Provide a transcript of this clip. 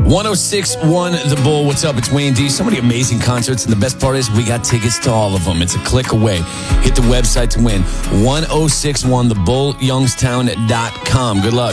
1061 The Bull. What's up? It's Wayne D. So many amazing concerts, and the best part is we got tickets to all of them. It's a click away. Hit the website to win. 1061thebullyoungstown.com. Good luck.